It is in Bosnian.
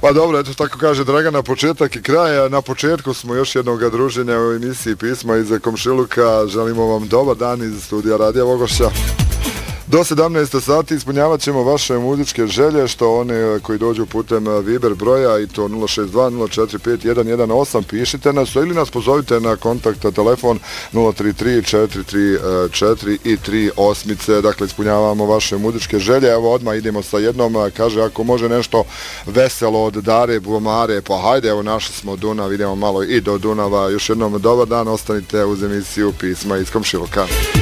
Pa dobro, eto tako kaže Dragana, početak i kraj. Na početku smo još jednog druženja u emisiji Pisma iz Komšiluka. Želimo vam dobar dan iz studija Radija Vogošća. Do 17 sati ispunjavat ćemo vaše muzičke želje, što one koji dođu putem Viber broja, i to 062-045-118, pišite nas ili nas pozovite na kontakt telefon 033-434-338. Dakle, ispunjavamo vaše muzičke želje. Evo, odmah idemo sa jednom. Kaže, ako može nešto veselo od Dare Bumare, pa hajde, evo, našli smo Dunav, idemo malo i do Dunava. Još jednom dobar dan, ostanite uz emisiju Pisma iz Komšiluka.